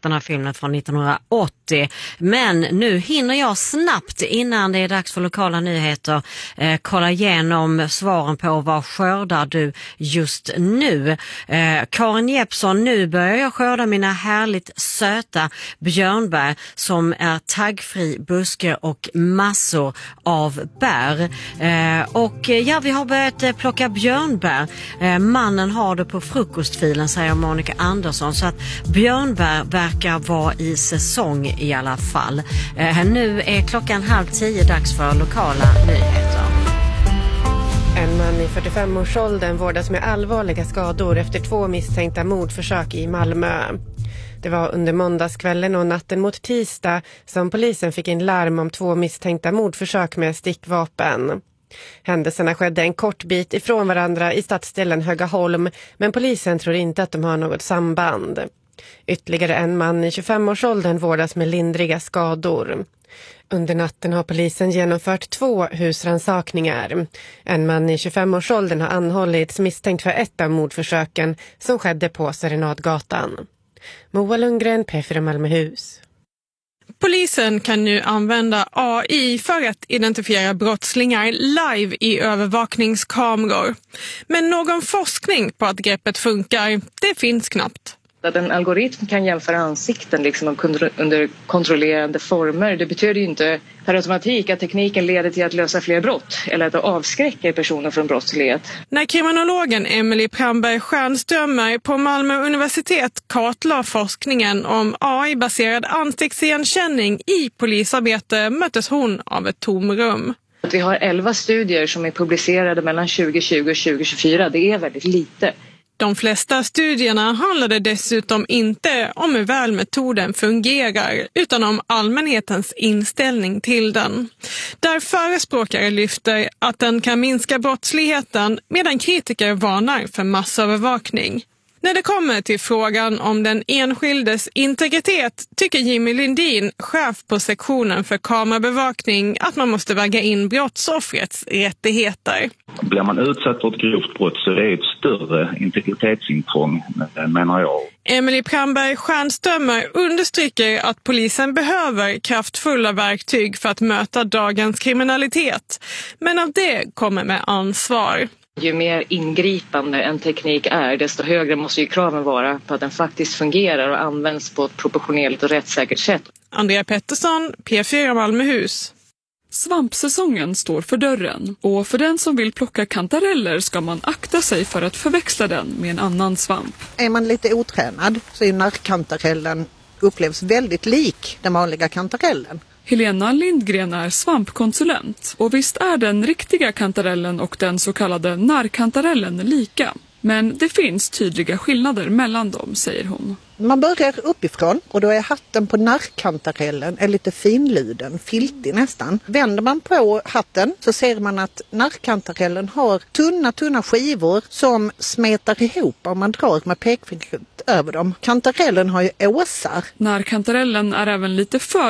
den här filmen från 1980. Men nu hinner jag snabbt innan det är dags för lokala nyheter kolla igenom svaren på vad skördar du just nu. Karin Jeppsson, nu börjar jag skörda mina härligt söta björnbär som är taggfri buske och massor av bär. Vi har börjat plocka björnbär. Mannen har det på frukostfilen, säger Monica Andersson, så att björnbär verkar vara i säsong i alla fall. Nu är klockan 9:30 dags för lokala nyheter. En man i 45-årsåldern vårdas med allvarliga skador efter 2 misstänkta mordförsök i Malmö. Det var under måndagskvällen och natten mot tisdag som polisen fick in larm om 2 misstänkta mordförsök med stickvapen. Händelserna skedde en kort bit ifrån varandra i stadsdelen Högaholm, men polisen tror inte att de har något samband. Ytterligare en man i 25-årsåldern vårdas med lindriga skador. Under natten har polisen genomfört 2 husrannsakningar. En man i 25-årsåldern har anhållits misstänkt för ett av mordförsöken som skedde på Serenadgatan. Moa Lundgren, P4 Malmöhus. Polisen kan nu använda AI för att identifiera brottslingar live i övervakningskameror. Men någon forskning på att greppet funkar, det finns knappt. Att en algoritm kan jämföra ansikten under kontrollerande former, det betyder ju inte per automatik att tekniken leder till att lösa fler brott eller att avskräcka personer från brottslighet. När kriminologen Emily Pramberg-Stjernströmer på Malmö universitet kartlade forskningen om AI-baserad ansiktsigenkänning i polisarbete möttes hon av ett tomrum. Vi har 11 studier som är publicerade mellan 2020 och 2024, det är väldigt lite. De flesta studierna handlade dessutom inte om hur väl metoden fungerar utan om allmänhetens inställning till den. Där förespråkare lyfter att den kan minska brottsligheten medan kritiker varnar för massövervakning. När det kommer till frågan om den enskildes integritet tycker Jimmy Lindin, chef på sektionen för kamerabevakning, att man måste väga in brottsoffrets rättigheter. Blir man utsatt för ett grovt brott så är det ett större integritetsintrång, menar jag. Emily Pramberg-Stjernströmer understryker att polisen behöver kraftfulla verktyg för att möta dagens kriminalitet, men att det kommer med ansvar. Ju mer ingripande en teknik är, desto högre måste ju kraven vara på att den faktiskt fungerar och används på ett proportionellt och rättssäkert sätt. Andrea Pettersson, P4 Malmöhus. Svampsäsongen står för dörren och för den som vill plocka kantareller ska man akta sig för att förväxla den med en annan svamp. Är man lite otränad så är narkkantarellen upplevs väldigt lik den vanliga kantarellen. Helena Lindgren är svampkonsulent och visst är den riktiga kantarellen och den så kallade narkkantarellen lika. Men det finns tydliga skillnader mellan dem, säger hon. Man börjar uppifrån och då är hatten på narkkantarellen är lite finluden, filtig nästan. Vänder man på hatten så ser man att narkkantarellen har tunna skivor som smetar ihop om man drar med pekfingret över dem. Kantarellen har ju åsar. Narkkantarellen är även lite för